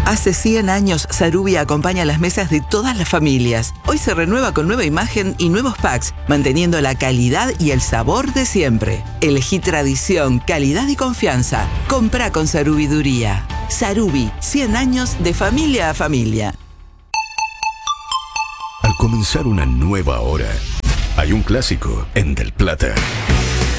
Hace 100 años, Sarubi acompaña las mesas de todas las familias. Hoy se renueva con nueva imagen y nuevos packs, manteniendo la calidad y el sabor de siempre. Elegí tradición, calidad y confianza. Comprá con Sarubiduría. Sarubi, 100 años de familia a familia. Al comenzar una nueva hora, hay un clásico en Del Plata.